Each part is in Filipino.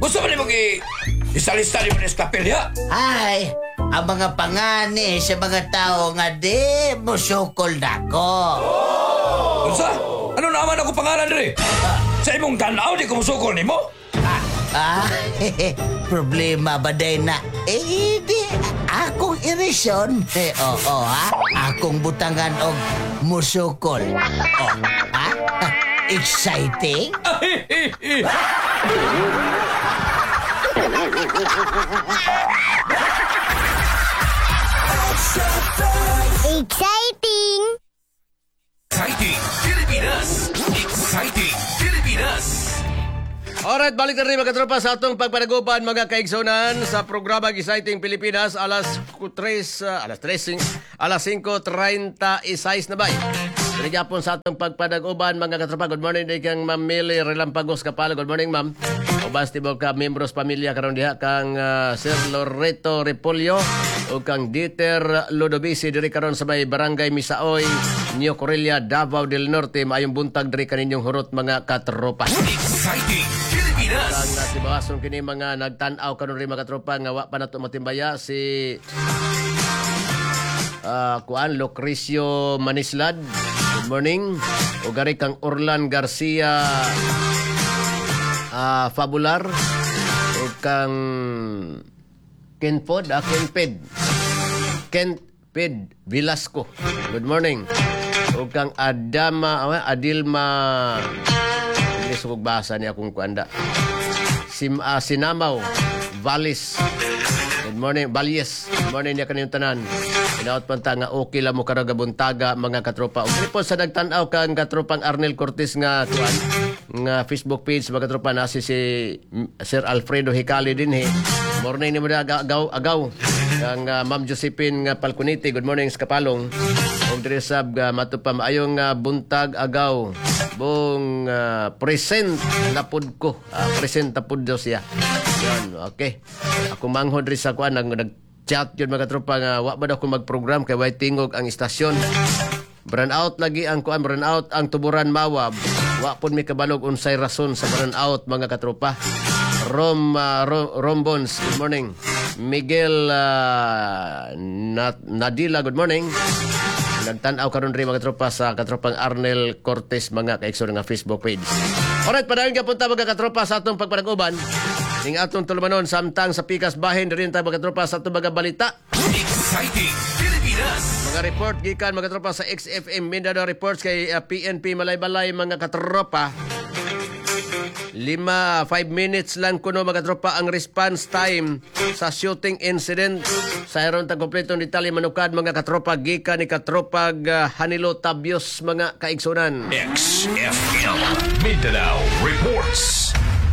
Gusto mo nimo isalista ni mo sa kapilya? Ay, ang mga pangani sa mga tao nga di musukol nako. Unsa? Ano naman ako pangalan diri? Sa imong tanaw di ko musukol nimo? Problema ba day na? Di akong irisyon. Oo ha? Akong butangan og musukol. Ha? Exciting? Exciting! Exciting Pilipinas! Exciting Pilipinas! Alright, balik na rin mga katropa sa atong pagpanagupan mga kaigsonan sa programa Exciting Pilipinas alas 5:36 na bay. Pinagapon sa atong pagpanaguban mga katropa. Good morning day kang Ma'am Mili Relampagos Kapalo. Good morning ma'am. Ubas tibok ka membros pamilya karon diha kang Sir Loreto Repolyo o kang Dieter Lodovici diri karon sa may Barangay Misaoy, New Correlia, Davao del Norte. Maayong buntag diri kaninyong hurot mga katropa. Exciting Pilipinas! Ang natibawason kini mga nagtan-aw karon rin mga katropa nga wa pa nato matimbaya si Lucrecio Manislad. Good morning. O gari kang Orlan Garcia Fabular o kang Kenped Velasco. Good morning. O kang Adilma hindi sukog basa niya kung kuanda. Sinamaw Valis. Good morning, Valyes. Good morning niya kaniyong tanan. Inaot panta nga okay lang mo karagabuntaga mga katropa. O po sa nagtanaw kang katropang Arnel Cortez nga kuan nga Facebook page mga katropa na si Sir Alfredo Hicali din he. Morning ni mo na agaw. Kang Ma'am Josephine nga Palcuniti. Good morning sa Kapalong. Og dire sab matupa maayong buntag agaw. Bong present na pud ko. Present na pud daw siya. Yan, okay. Ako manghod rin sa kuan nag-chat yun mga tropa nga wa ba daw ko mag-program kay way tingog ang istasyon. Burn out lagi ang kuan, burn out ang tuburan mawab. Wa pud mi kabalog unsay rason sa burn out mga katropa. Rombons, good morning. Miguel Nadila, good morning. Nagtanaw karon rin mga tropa sa katropang Arnel Cortez mga kaigsoon nga Facebook page. Alright, padayon ka punta mga katropa sa atong pagpanaguban. Ning atong tulumanon samtang sa pikas bahin rin tayo mga katropa sa atong mga balita. Exciting Pilipinas! Mga report gikan mga katropa sa XFM Mindanao Reports kay PNP Malay-Balay mga katropa. 5 minutes lang kuno mga katropa ang response time sa shooting incident. Sa iron tang kompletong detalye manukad mga katropa gikan ni katropag Hanilo Tabios mga kaigsunan. XFM Mindanao Reports.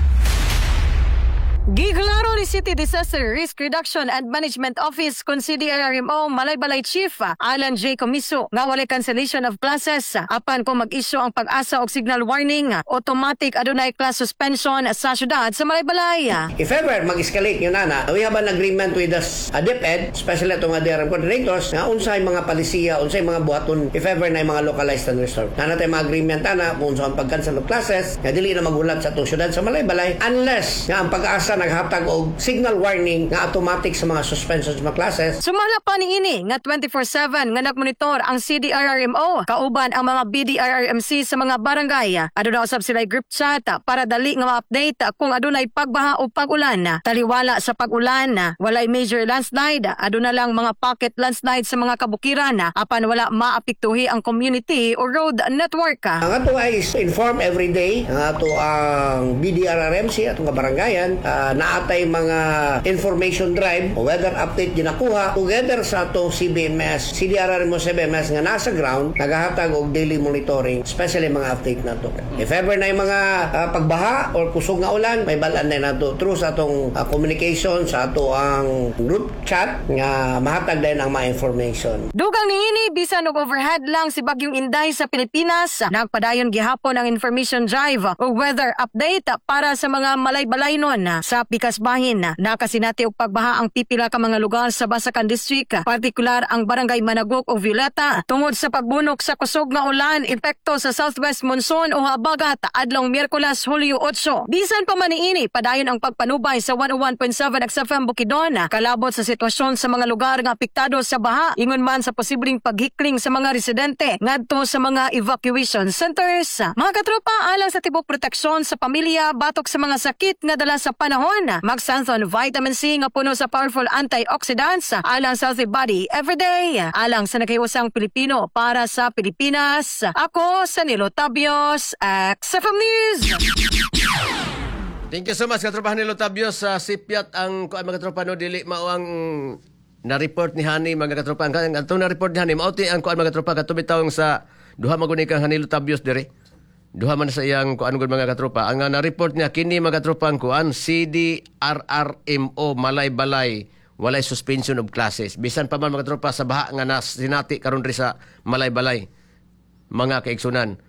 Giklaro ni City Disaster Risk Reduction and Management Office kung CDRMO Malay-Balay Chief Alan J. Comiso nga walay cancellation of classes apan kung mag-issue ang pag-asa og signal warning automatic adunay class suspension sa syudad sa Malay-Balay. If ever mag-escalate yun na, we have an agreement with the DepEd, especially itong mga DRM coordinators, nga unsay mga palisiya, unsay mga buhaton, if ever na mga localized thunderstorm. Na natin mga agreement na kung saan pag-cancel of classes, nga dili na magulat sa itong syudad sa Malay-Balay, unless nga ang pag-asa naghatag og signal warning nga automatic sa mga suspensions mga classes. Sumala pa ni ini nga 24/7 nga nagmonitor ang CDRRMO kauban ang mga BDRRMC sa mga barangay. Aduna usab sila group chat para dali nga ma-update kung adunay pagbaha o pag-ulan. Taliwala sa pag-ulan, walay major landslide, aduna lang mga pocket landslide sa mga kabukiran apan wala maapektuhi ang community o road network. Ang ato ay inform every day ang ato ang BDRRMC atong kabarangayan naatay mga information drive o weather update ginakuha together sa atong CBMS, CDRRMO CBMS nga nasa ground nagahatag og daily monitoring, especially mga update nato. If ever na yung mga pagbaha or kusog nga ulan, may balaan na nato through sa atong communication sa ato ang group chat nga mahatag din ang mga information. Dugang niini bisan og overhead lang si Bagyong Inday sa Pilipinas, nagpadayon gihapon ang information drive o weather update para sa mga malay-balay nun. Sa pikas bahin, nakasinati og pagbaha ang pipila ka mga lugar sa Basakan District, partikular ang Barangay Managok o Violeta, tungod sa pagbunok sa kusog nga ulan epekto sa southwest monsoon o habagat adlong Miyerkules, Hulyo 8. Bisan pa man niini, padayon ang pagpanubay sa 101.7 XFM Bukidnon, kalabot sa sitwasyon sa mga lugar nga apektado sa baha, ingon man sa posibleng paghikling sa mga residente ngadto sa mga evacuation centers. Mga katropa, alang sa tibok proteksyon sa pamilya batok sa mga sakit nga dala sa panahon, mag-Santhon Vitamin C nga puno sa powerful antioxidants alang sa healthy body everyday. Alang sa naghiusang Pilipino para sa Pilipinas, ako sa Nilo Tabios, XFM News. Thank you so much, katropahan ni Lotabios. Sa sipiat ang mga katropa no, dili mao ang na-report ni Hani, mga katropa. Ang atong na-report ni Hani, mauti ang mga katropa, katubit tawang sa duha magunik ang Hani Lotabios dire. Duha man sa iyang kuan gud mga katropa. Ang na-report niya kini mga katropa ang kuan CDRRMO Malay-Balay, walay suspension of classes. Bisan pa man mga katropa sa baha nga sinati karon ri sa Malay-Balay. Mga kaigsunan.